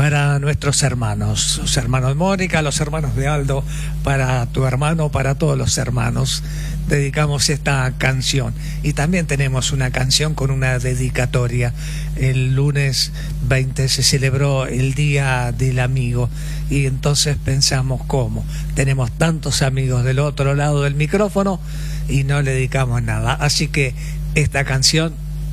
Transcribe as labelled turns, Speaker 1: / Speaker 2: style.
Speaker 1: para nuestros hermanos, los hermanos de Mónica, los hermanos de Aldo, para tu hermano, para todos los hermanos. Dedicamos esta canción. Y también tenemos una canción con una dedicatoria. El lunes 20 se celebró el Día del Amigo y entonces pensamos cómo tenemos tantos amigos del otro lado del micrófono y no le dedicamos nada. Así que esta canción